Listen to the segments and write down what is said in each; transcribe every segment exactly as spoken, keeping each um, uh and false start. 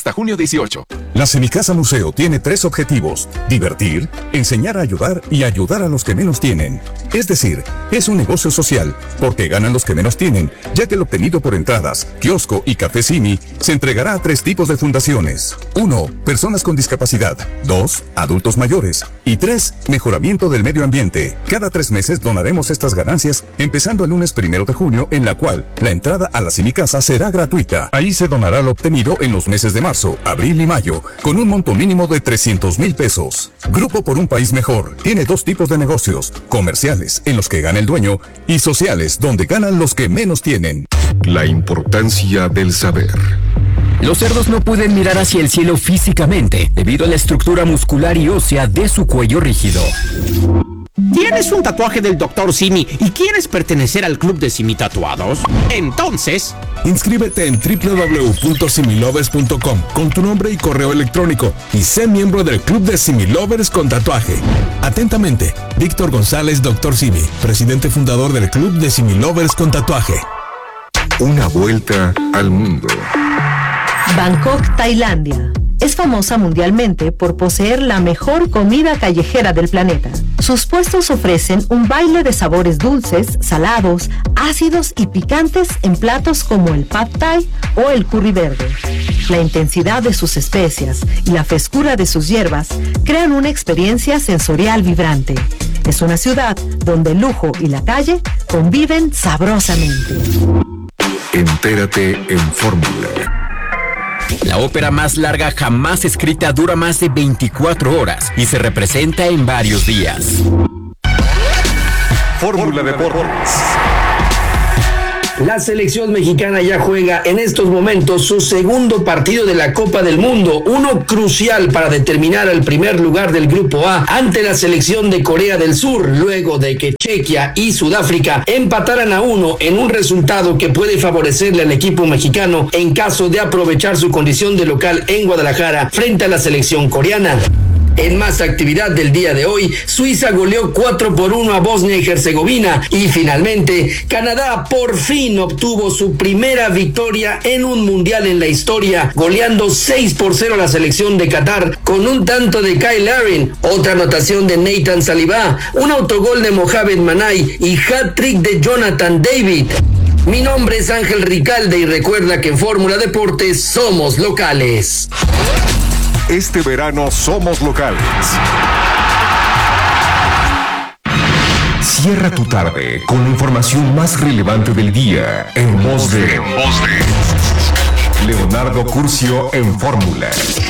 hasta junio dieciocho. La Semicasa Museo tiene tres objetivos: divertir, enseñar a ayudar y ayudar a los que menos tienen. Es decir, es un negocio social, porque ganan los que menos tienen, ya que lo obtenido por entradas, kiosco y café Simi se entregará a tres tipos de fundaciones. Uno, personas con discapacidad. Dos, adultos mayores. Y tres, mejoramiento del medio ambiente. Cada tres meses donaremos estas ganancias, empezando el lunes primero de junio, en la cual la entrada a la Semicasa será gratuita. Ahí se donará lo obtenido en los meses de marzo, abril y mayo, con un monto mínimo de trescientos mil pesos. Grupo por un País Mejor tiene dos tipos de negocios: comerciales, en los que gana el dueño, y sociales, donde ganan los que menos tienen. La importancia del saber. Los cerdos no pueden mirar hacia el cielo físicamente, debido a la estructura muscular y ósea de su cuello rígido. ¿Tienes un tatuaje del doctor Simi y quieres pertenecer al club de Simi Tatuados? Entonces, inscríbete en doble u doble u doble u punto similovers punto com con tu nombre y correo electrónico y sé miembro del club de Similovers con tatuaje. Atentamente, Víctor González, doctor Simi, presidente fundador del club de Similovers con tatuaje. Una vuelta al mundo. Bangkok, Tailandia. Es famosa mundialmente por poseer la mejor comida callejera del planeta. Sus puestos ofrecen un baile de sabores dulces, salados, ácidos y picantes en platos como el pad thai o el curry verde. La intensidad de sus especias y la frescura de sus hierbas crean una experiencia sensorial vibrante. Es una ciudad donde el lujo y la calle conviven sabrosamente. Entérate en Fórmula. La ópera más larga jamás escrita dura más de veinticuatro horas y se representa en varios días. Fórmula Deportes. La selección mexicana ya juega en estos momentos su segundo partido de la Copa del Mundo, uno crucial para determinar el primer lugar del Grupo A ante la selección de Corea del Sur, luego de que Chequia y Sudáfrica empataran a uno en un resultado que puede favorecerle al equipo mexicano en caso de aprovechar su condición de local en Guadalajara frente a la selección coreana. En más actividad del día de hoy, Suiza goleó cuatro por uno a Bosnia y Herzegovina y finalmente Canadá por fin obtuvo su primera victoria en un mundial en la historia, goleando seis por cero a la selección de Qatar con un tanto de Kyle Larin, otra anotación de Nathan Saliba, un autogol de Mohamed Manay y hat-trick de Jonathan David. Mi nombre es Ángel Ricalde y recuerda que en Fórmula Deportes somos locales. Este verano somos locales. Cierra tu tarde con la información más relevante del día en voz de, en voz de Leonardo Curcio en Fórmula.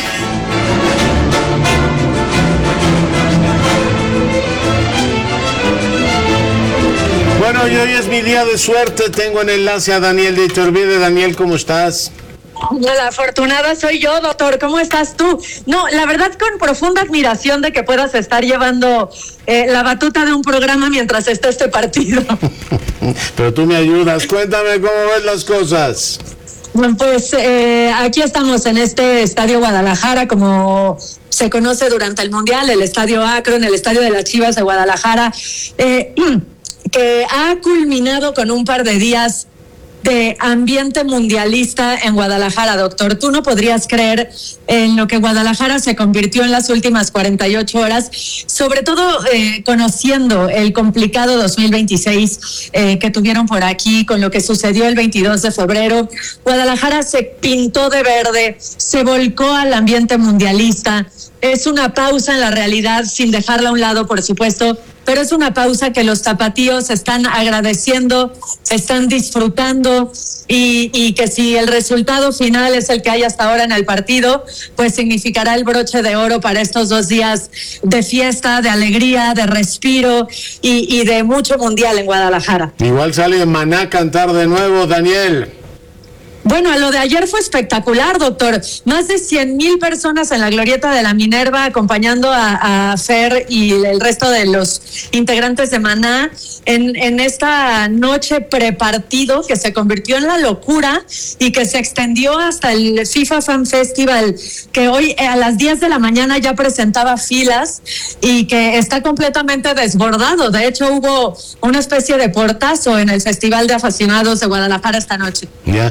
Bueno, y hoy es mi día de suerte. Tengo en enlace a Daniel de Iturbide. Daniel, ¿cómo estás? La afortunada soy yo, doctor. ¿Cómo estás tú? No, la verdad, con profunda admiración de que puedas estar llevando eh, la batuta de un programa mientras está este partido. Pero tú me ayudas. Cuéntame cómo ves las cosas. Pues eh, aquí estamos en este Estadio Guadalajara, como se conoce durante el Mundial, el Estadio Akron, el Estadio de las Chivas de Guadalajara, eh, que ha culminado con un par de días de ambiente mundialista en Guadalajara, doctor. Tú no podrías creer en lo que Guadalajara se convirtió en las últimas cuarenta y ocho horas, sobre todo eh, conociendo el complicado dos mil veintiséis eh, que tuvieron por aquí con lo que sucedió el veintidós de febrero. Guadalajara se pintó de verde, se volcó al ambiente mundialista. Es una pausa en la realidad, sin dejarla a un lado, por supuesto, pero es una pausa que los tapatíos están agradeciendo, están disfrutando y, y que si el resultado final es el que hay hasta ahora en el partido, pues significará el broche de oro para estos dos días de fiesta, de alegría, de respiro y, y de mucho mundial en Guadalajara. Igual sale Maná a cantar de nuevo, Daniel. Bueno, lo de ayer fue espectacular, doctor. Más de cien mil personas en la glorieta de la Minerva acompañando a, a Fer y el resto de los integrantes de Maná en, en esta noche prepartido que se convirtió en la locura y que se extendió hasta el FIFA Fan Festival, que hoy a las diez de la mañana ya presentaba filas y que está completamente desbordado. De hecho, hubo una especie de portazo en el Festival de Aficionados de Guadalajara esta noche. Ya, oye,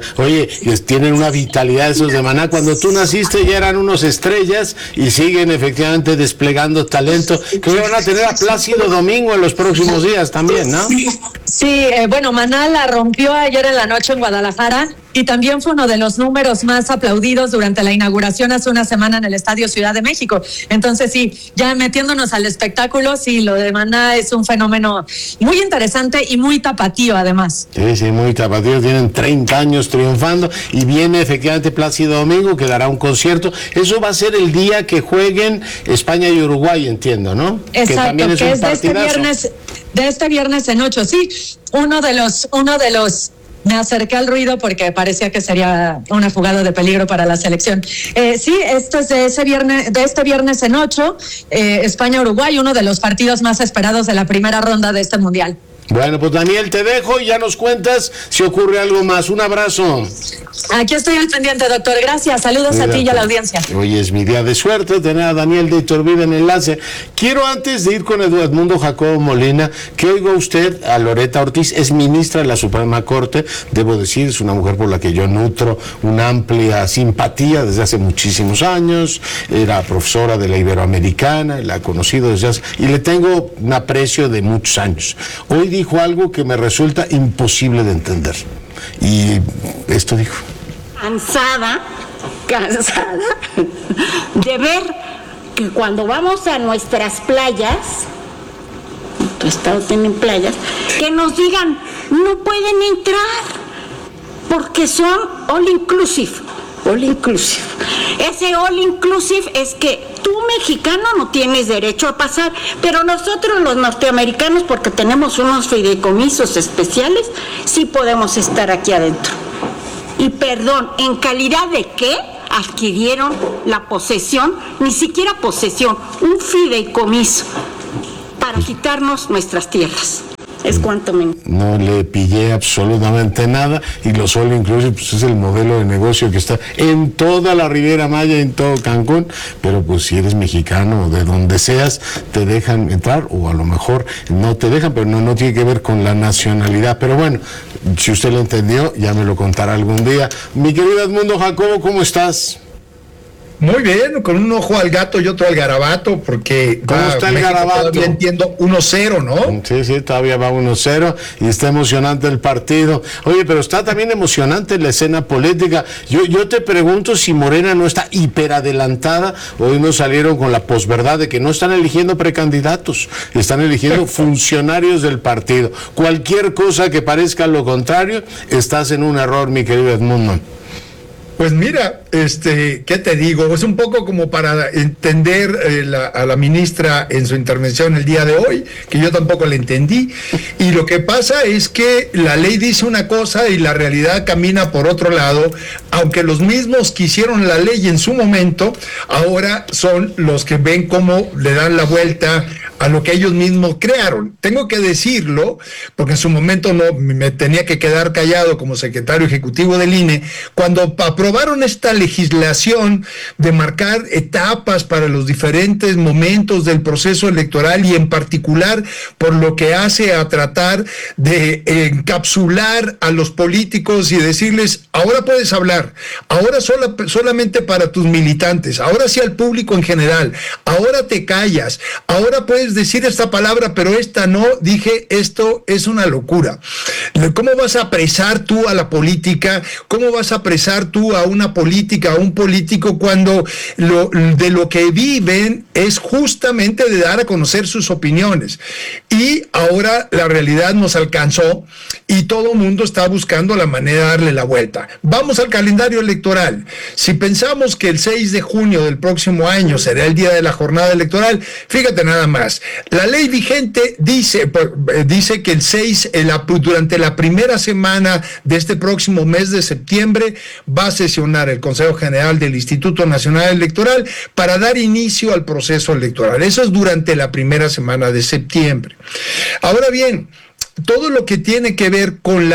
Oye, tienen una vitalidad esos de Maná. Cuando tú naciste ya eran unos estrellas y siguen efectivamente desplegando talento. Creo que van a tener a Plácido Domingo en los próximos días también, ¿no? Sí, eh, bueno, Maná la rompió ayer en la noche en Guadalajara y también fue uno de los números más aplaudidos durante la inauguración hace una semana en el Estadio Ciudad de México. Entonces sí, ya metiéndonos al espectáculo, sí, lo de Maná es un fenómeno muy interesante y muy tapatío además. Sí, sí, muy tapatío, tienen treinta años triunfando y viene efectivamente Plácido Domingo que dará un concierto. Eso va a ser el día que jueguen España y Uruguay, entiendo, ¿no? Exacto, que también es, que un es de este partidazo. viernes, de este viernes en ocho, sí, uno de los, uno de los me acerqué al ruido porque parecía que sería una jugada de peligro para la selección. Eh, sí, esto es de ese viernes, de este viernes en ocho, eh, España-Uruguay, uno de los partidos más esperados de la primera ronda de este mundial. Bueno, pues Daniel, te dejo y ya nos cuentas si ocurre algo más. Un abrazo. Aquí estoy al pendiente, doctor. Gracias. Saludos Cuídate. A ti y a la audiencia. Hoy es mi día de suerte tener a Daniel de Iturbide en enlace. Quiero, antes de ir con Edmundo Jacobo Molina, que oiga usted a Loretta Ortiz, es ministra de la Suprema Corte. Debo decir, es una mujer por la que yo nutro una amplia simpatía desde hace muchísimos años. Era profesora de la Iberoamericana, la he conocido desde hace... y le tengo un aprecio de muchos años. Hoy dijo algo que me resulta imposible de entender. Y esto dijo. Cansada, cansada de ver que cuando vamos a nuestras playas, tu estado tiene playas, que nos digan, no pueden entrar, porque son all inclusive. All inclusive. Ese all inclusive es que tú, mexicano, no tienes derecho a pasar, pero nosotros los norteamericanos, porque tenemos unos fideicomisos especiales, sí podemos estar aquí adentro. Y perdón, ¿en calidad de qué adquirieron la posesión? Ni siquiera posesión, un fideicomiso para quitarnos nuestras tierras. Es cuanto me... No le pillé absolutamente nada y lo solo inclusive pues, es el modelo de negocio que está en toda la Riviera Maya, en todo Cancún, pero pues si eres mexicano o de donde seas, te dejan entrar o a lo mejor no te dejan, pero no, no tiene que ver con la nacionalidad. Pero bueno, si usted lo entendió, ya me lo contará algún día. Mi querido Edmundo Jacobo, ¿cómo estás? Muy bien, con un ojo al gato y otro al garabato, porque ¿cómo ah, está el México garabato? Todavía entiendo uno cero, ¿no? Sí, sí, todavía va uno cero y está emocionante el partido. Oye, pero está también emocionante la escena política. Yo, yo te pregunto si Morena no está hiperadelantada. Hoy nos salieron con la posverdad de que no están eligiendo precandidatos, están eligiendo funcionarios del partido. Cualquier cosa que parezca lo contrario, estás en un error, mi querido Edmundo. Pues mira, este, ¿qué te digo? Es un poco como para entender eh, la, a la ministra en su intervención el día de hoy, que yo tampoco la entendí, y lo que pasa es que la ley dice una cosa y la realidad camina por otro lado, aunque los mismos que hicieron la ley en su momento, ahora son los que ven cómo le dan la vuelta a lo que ellos mismos crearon. Tengo que decirlo, porque en su momento no me tenía que quedar callado como secretario ejecutivo del I N E, cuando aprobaron esta legislación de marcar etapas para los diferentes momentos del proceso electoral y en particular por lo que hace a tratar de encapsular a los políticos y decirles, ahora puedes hablar, ahora sola, solamente para tus militantes, ahora sí al público en general, ahora te callas, ahora puedes decir esta palabra, pero esta no. Dije, esto es una locura. ¿Cómo vas a apresar tú a la política? ¿Cómo vas a apresar tú a una política, a un político, cuando lo, de lo que viven es justamente de dar a conocer sus opiniones? Y ahora la realidad nos alcanzó y todo el mundo está buscando la manera de darle la vuelta. Vamos al calendario electoral. Si pensamos que el seis de junio del próximo año será el día de la jornada electoral, fíjate nada más. La ley vigente dice, dice que el seis, durante la primera semana de este próximo mes de septiembre, va a sesionar el Consejo General del Instituto Nacional Electoral para dar inicio al proceso electoral. Eso es durante la primera semana de septiembre. Ahora bien, todo lo que tiene que ver con las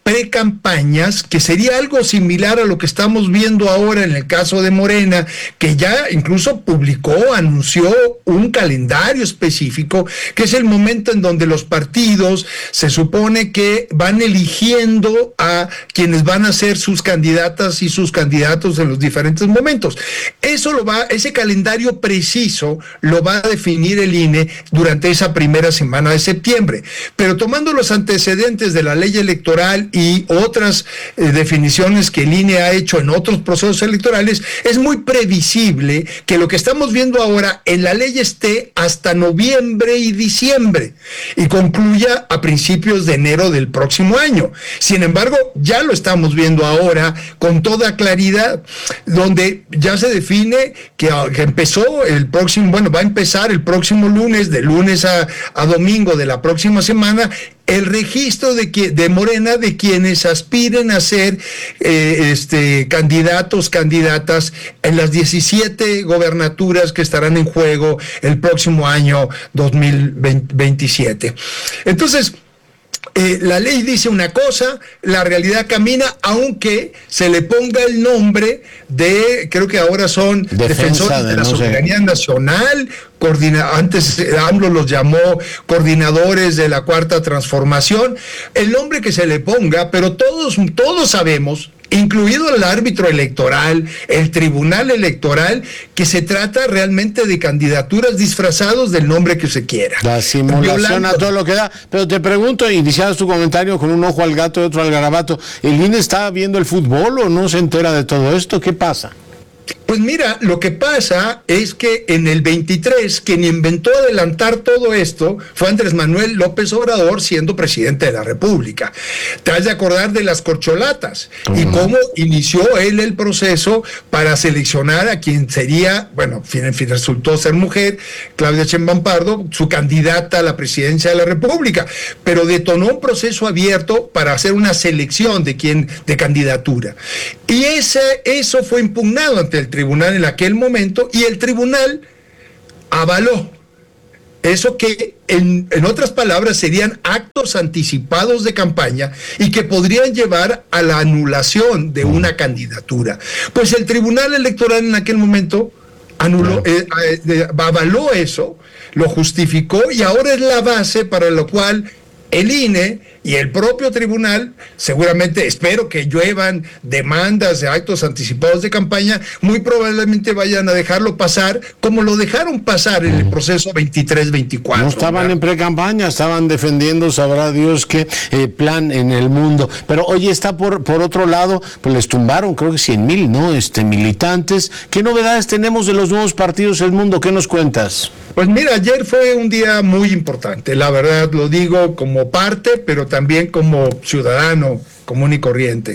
precampañas, que sería algo similar a lo que estamos viendo ahora en el caso de Morena, que ya incluso publicó, anunció un calendario específico, que es el momento en donde los partidos se supone que van eligiendo a quienes van a ser sus candidatas y sus candidatos en los diferentes momentos. Eso lo va, ese calendario preciso lo va a definir el I N E durante esa primera semana de septiembre. Pero tomando los antecedentes de la ley electoral y otras eh, definiciones que el I N E ha hecho en otros procesos electorales, es muy previsible que lo que estamos viendo ahora en la ley esté hasta noviembre y diciembre y concluya a principios de enero del próximo año. Sin embargo, ya lo estamos viendo ahora con toda claridad, donde ya se define que, que empezó el próximo, bueno, va a empezar el próximo lunes, de lunes a, a domingo de la próxima semana, el registro de, que, de Morena de quienes aspiren a ser eh, este, candidatos, candidatas en las diecisiete gobernaturas que estarán en juego el próximo año dos mil veintisiete. Entonces, Eh, la ley dice una cosa, la realidad camina, aunque se le ponga el nombre de, creo que ahora son Defensa defensores de, de la no soberanía sé. nacional, coordina, antes eh, AMLO los llamó coordinadores de la Cuarta Transformación, el nombre que se le ponga, pero todos, todos sabemos, incluido el árbitro electoral, el tribunal electoral, que se trata realmente de candidaturas disfrazados del nombre que se quiera. La simulación Violando. a todo lo que da. Pero te pregunto, iniciadas tu comentario con un ojo al gato y otro al garabato, ¿el I N E está viendo el fútbol o no se entera de todo esto? ¿Qué pasa? Pues mira, lo que pasa es que en el veintitrés, quien inventó adelantar todo esto fue Andrés Manuel López Obrador, siendo presidente de la República. Te has de acordar de las corcholatas y cómo inició él el proceso para seleccionar a quien sería, bueno, en fin, resultó ser mujer, Claudia Sheinbaum Pardo, su candidata a la presidencia de la República, pero detonó un proceso abierto para hacer una selección de quien, de candidatura. Y ese, eso fue impugnado ante el tribunal en aquel momento y el tribunal avaló eso que en, en otras palabras serían actos anticipados de campaña y que podrían llevar a la anulación de una candidatura. Pues el tribunal electoral en aquel momento anuló, eh, eh, avaló eso, lo justificó y ahora es la base para lo cual el I N E y el propio tribunal, seguramente, espero que lluevan demandas de actos anticipados de campaña, muy probablemente vayan a dejarlo pasar como lo dejaron pasar en el proceso veintitrés veinticuatro. No estaban ¿verdad? en pre-campaña, estaban defendiendo, sabrá Dios qué eh, plan en el mundo. Pero oye, está por, por otro lado, pues les tumbaron creo que cien mil, ¿no? Este, militantes. ¿Qué novedades tenemos de los nuevos partidos del mundo? ¿Qué nos cuentas? Pues mira, ayer fue un día muy importante, la verdad lo digo como parte, pero también como ciudadano común y corriente.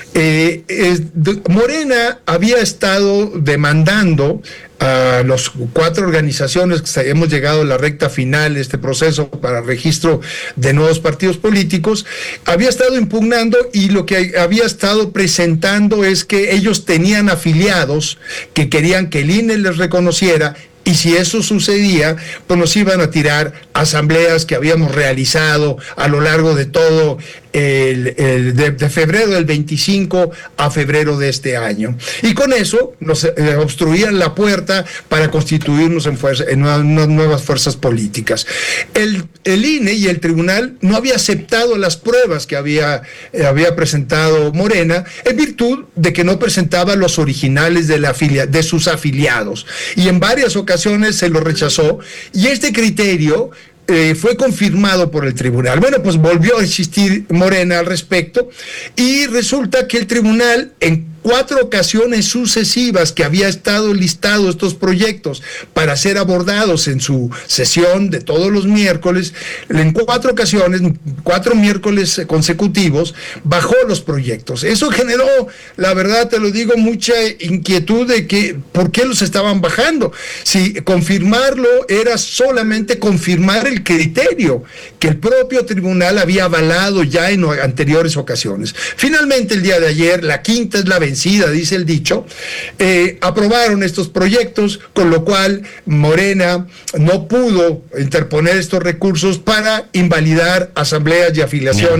Eh, es, de, Morena había estado demandando a las cuatro organizaciones que hemos llegado a la recta final de este proceso para registro de nuevos partidos políticos, había estado impugnando y lo que había estado presentando es que ellos tenían afiliados que querían que el I N E les reconociera. Y si eso sucedía, pues nos iban a tirar asambleas que habíamos realizado a lo largo de todo el, el de, de febrero del veinticinco a febrero de este año. Y con eso nos eh, obstruían la puerta para constituirnos en, fuerza, en unas nuevas fuerzas políticas. El, el I N E y el tribunal no había aceptado las pruebas que había, eh, había presentado Morena en virtud de que no presentaba los originales de, la afilia, de sus afiliados. Y en varias ocasiones se lo rechazó. Y este criterio Eh, fue confirmado por el tribunal. Bueno, pues volvió a existir Morena al respecto y resulta que el tribunal en cuatro ocasiones sucesivas que había estado listado estos proyectos para ser abordados en su sesión de todos los miércoles, en cuatro ocasiones, cuatro miércoles consecutivos, bajó los proyectos. Eso generó, la verdad te lo digo, mucha inquietud de que por qué los estaban bajando. Si confirmarlo era solamente confirmar el criterio que el propio tribunal había avalado ya en anteriores ocasiones. Finalmente, el día de ayer, la quinta es la vencida, dice el dicho, eh, aprobaron estos proyectos, con lo cual Morena no pudo interponer estos recursos para invalidar asambleas y afiliaciones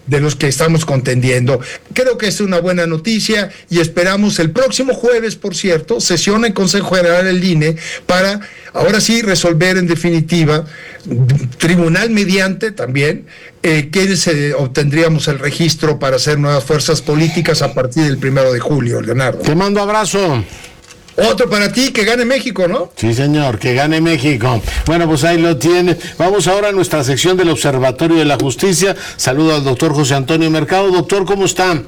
de los que estamos contendiendo. Creo que es una buena noticia y esperamos el próximo jueves, por cierto, sesiona el Consejo General del I N E para ahora sí resolver en definitiva, tribunal mediante también, eh, quiénes eh, obtendríamos el registro para hacer nuevas fuerzas políticas a partir del primero de julio, Leonardo. Te mando abrazo. Otro para ti, que gane México, ¿no? Sí, señor, que gane México. Bueno, pues ahí lo tiene. Vamos ahora a nuestra sección del Observatorio de la Justicia. Saludo al doctor José Antonio Mercado. Doctor, ¿cómo está?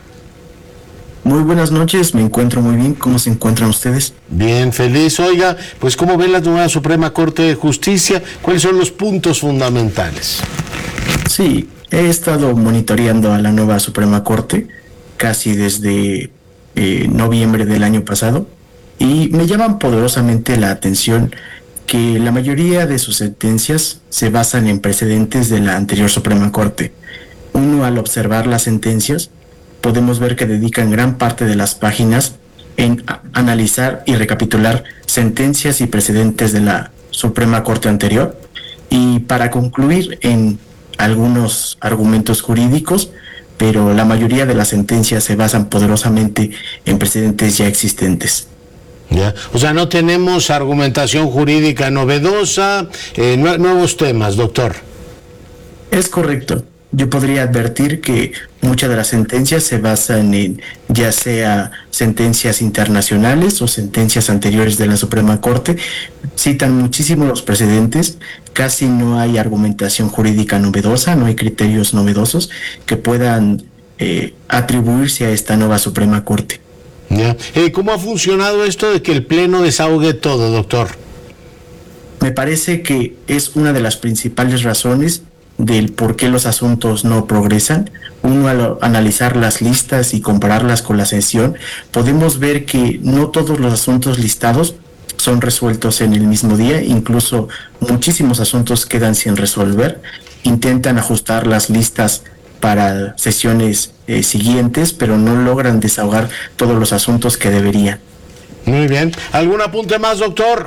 Muy buenas noches, me encuentro muy bien. ¿Cómo se encuentran ustedes? Bien, feliz. Oiga, pues ¿cómo ve la nueva Suprema Corte de Justicia? ¿Cuáles son los puntos fundamentales? Sí, he estado monitoreando a la nueva Suprema Corte casi desde eh, noviembre del año pasado. Y me llaman poderosamente la atención que la mayoría de sus sentencias se basan en precedentes de la anterior Suprema Corte. Uno, al observar las sentencias, podemos ver que dedican gran parte de las páginas en analizar y recapitular sentencias y precedentes de la Suprema Corte anterior. Y para concluir en algunos argumentos jurídicos, pero la mayoría de las sentencias se basan poderosamente en precedentes ya existentes. Ya, o sea, no tenemos argumentación jurídica novedosa, eh, nu- nuevos temas, doctor. Es correcto. Yo podría advertir que muchas de las sentencias se basan en ya sea sentencias internacionales o sentencias anteriores de la Suprema Corte. Citan muchísimo los precedentes, casi no hay argumentación jurídica novedosa, no hay criterios novedosos que puedan eh, atribuirse a esta nueva Suprema Corte. Ya. Eh, ¿Cómo ha funcionado esto de que el Pleno desahogue todo, doctor? Me parece que es una de las principales razones del por qué los asuntos no progresan. Uno, al analizar las listas y compararlas con la sesión, podemos ver que no todos los asuntos listados son resueltos en el mismo día, incluso muchísimos asuntos quedan sin resolver. Intentan ajustar las listas para sesiones eh, siguientes, pero no logran desahogar todos los asuntos que deberían. Muy bien. ¿Algún apunte más, doctor?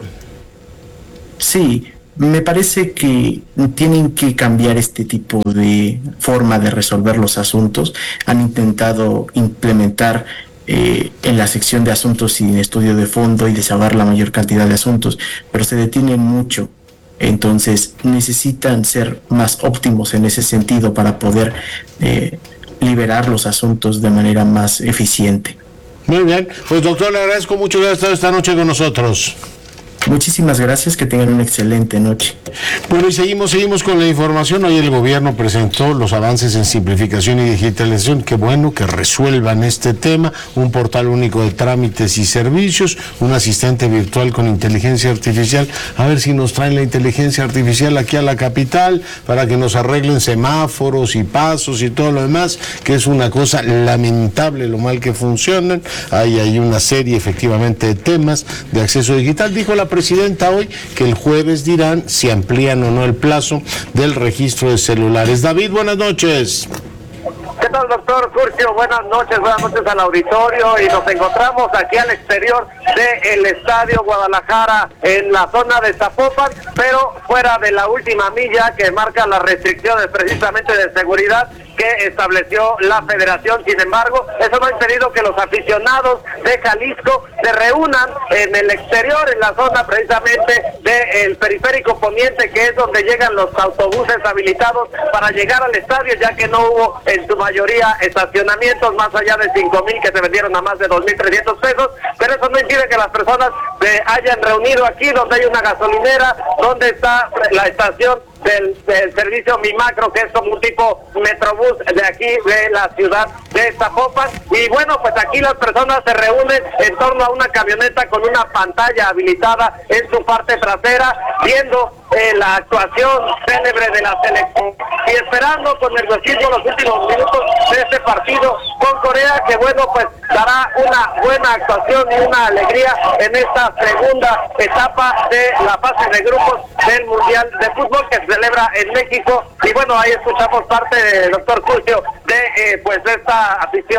Sí, me parece que tienen que cambiar este tipo de forma de resolver los asuntos. Han intentado implementar eh, en la sección de asuntos sin estudio de fondo y desahogar la mayor cantidad de asuntos, pero se detienen mucho. Entonces necesitan ser más óptimos en ese sentido para poder eh, liberar los asuntos de manera más eficiente. Muy bien, pues doctor, le agradezco mucho que haya estado esta noche con nosotros. Muchísimas gracias, que tengan una excelente noche. Bueno, y seguimos, seguimos con la información. Hoy el gobierno presentó los avances en simplificación y digitalización. Qué bueno que resuelvan este tema. Un portal único de trámites y servicios, un asistente virtual con inteligencia artificial. A ver si nos traen la inteligencia artificial aquí a la capital para que nos arreglen semáforos y pasos y todo lo demás, que es una cosa lamentable lo mal que funcionan. Hay, hay una serie efectivamente de temas de acceso digital. Dijo la presidenta hoy que el jueves dirán si amplían o no el plazo del registro de celulares. David, buenas noches. ¿Qué tal, doctor Curcio? Buenas noches, buenas noches al auditorio, y nos encontramos aquí al exterior del Estadio Guadalajara, en la zona de Zapopan, pero fuera de la última milla que marca las restricciones precisamente de seguridad que estableció la federación. Sin embargo, eso no ha impedido que los aficionados de Jalisco se reúnan en el exterior, en la zona precisamente del periférico poniente, que es donde llegan los autobuses habilitados para llegar al estadio, ya que no hubo en su mayoría estacionamientos más allá de cinco mil que se vendieron a más de dos mil trescientos pesos, pero eso no impide que las personas se hayan reunido aquí, donde hay una gasolinera, donde está la estación Del, del servicio Mi Macro, que es como un tipo metrobús de aquí de la ciudad de Zapopan. Y bueno, pues aquí las personas se reúnen en torno a una camioneta con una pantalla habilitada en su parte trasera, viendo eh, la actuación célebre de la selección y esperando con nerviosismo los últimos minutos de este partido con Corea, que bueno, pues dará una buena actuación y una alegría en esta segunda etapa de la fase de grupos del Mundial de Fútbol que se celebra en México. Y bueno, ahí escuchamos parte del doctor Curcio de eh, pues de esta afición.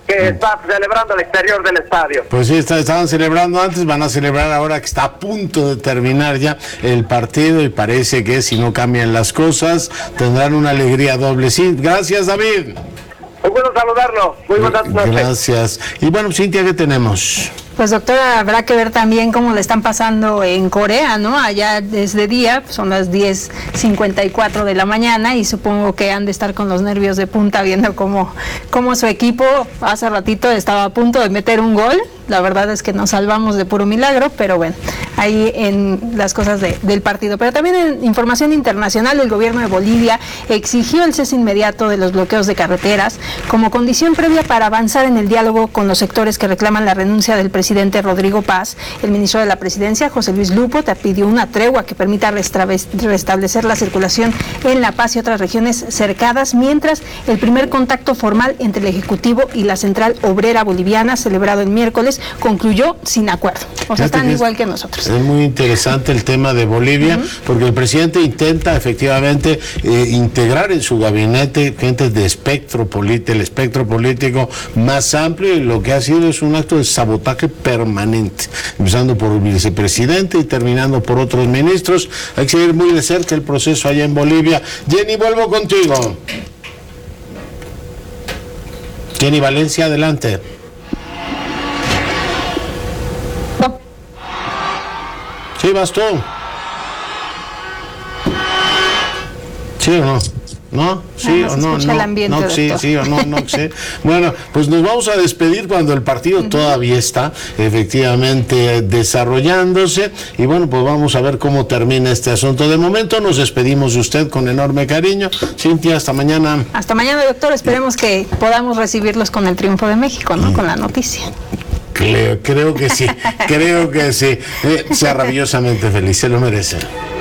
que está celebrando al exterior del estadio. Pues sí, está, estaban celebrando antes, van a celebrar ahora que está a punto de terminar ya el partido y parece que si no cambian las cosas tendrán una alegría doble. Sí, gracias, David. Muy bueno saludarlo. Muy buenas noches. Gracias. Y bueno, Cintia, ¿qué tenemos? Pues doctora, habrá que ver también cómo le están pasando en Corea, ¿no? Allá desde día, son las diez cincuenta y cuatro de la mañana y supongo que han de estar con los nervios de punta viendo cómo, cómo su equipo hace ratito estaba a punto de meter un gol. La verdad es que nos salvamos de puro milagro, pero bueno, ahí en las cosas de, del partido. Pero también en información internacional, el gobierno de Bolivia exigió el cese inmediato de los bloqueos de carreteras como condición previa para avanzar en el diálogo con los sectores que reclaman la renuncia del presidente Rodrigo Paz. El ministro de la Presidencia, José Luis Lupo, pidió una tregua que permita restablecer la circulación en La Paz y otras regiones cercadas, mientras el primer contacto formal entre el Ejecutivo y la Central Obrera Boliviana, celebrado el miércoles, concluyó sin acuerdo. O sea, están igual que nosotros. Es muy interesante el tema de Bolivia, uh-huh. porque el presidente intenta efectivamente eh, integrar en su gabinete gente de espectro político, el espectro político más amplio, y lo que ha sido es un acto de sabotaje permanente, empezando por el vicepresidente y terminando por otros ministros. Hay que seguir muy de cerca el proceso allá en Bolivia. Jenny, vuelvo contigo. Jenny Valencia, adelante. Sí, vas tú. ¿Sí o no? ¿No? ¿Sí no, o no? No, no, el ambiente, no sí, sí o no, no sé. Bueno, pues nos vamos a despedir cuando el partido uh-huh. todavía está efectivamente desarrollándose y bueno, pues vamos a ver cómo termina este asunto. De momento nos despedimos de usted con enorme cariño. Cintia, hasta mañana. Hasta mañana, doctor. Esperemos que podamos recibirlos con el triunfo de México, ¿no? Uh-huh. Con la noticia. Creo, creo que sí, creo que sí. Eh, sea rabiosamente feliz, se lo merece.